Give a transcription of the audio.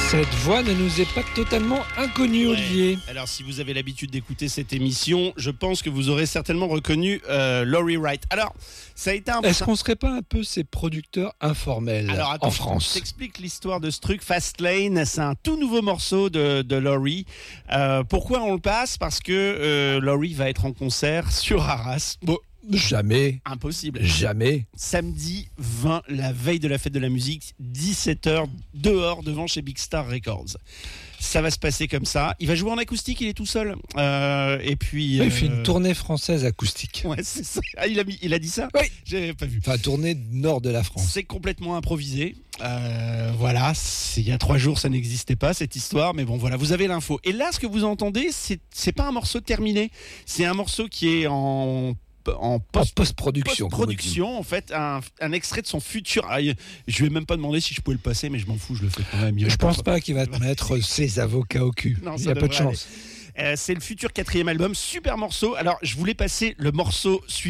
Cette voix ne nous est pas totalement inconnue, Olivier. Alors, si vous avez l'habitude d'écouter cette émission, je pense que vous aurez certainement reconnu Laurie Wright. Alors, ça a été un... Est-ce qu'on serait pas un peu ces producteurs informels en France? Je t'explique l'histoire de ce truc. Fastlane, c'est un tout nouveau morceau de Laurie. Pourquoi on le passe? Parce que Laurie va être en concert sur Arras. Bon, jamais. Impossible. Jamais. Samedi 20, la veille de la fête de la musique, 17h, dehors, devant chez Big Star Records. Ça va se passer comme ça. Il va jouer en acoustique, il est tout seul. Et puis. Il fait une tournée française acoustique. Ouais, c'est ça. Ah, il a dit ça? Oui. J'avais pas vu. Enfin, tournée nord de la France. C'est complètement improvisé. Voilà. Il y a 3 jours, ça n'existait pas, cette histoire. Mais bon, voilà, vous avez l'info. Et là, ce que vous entendez, c'est pas un morceau terminé. C'est un morceau qui est en post-production, en fait, un extrait de son futur. Je vais même pas demander si je pouvais le passer, mais je m'en fous, je le fais quand même. Je pense pas qu'il va te mettre ses avocats au cul. Non, il y a peu de chance. C'est le futur 4e album, super morceau. Alors, je voulais passer le morceau suivant.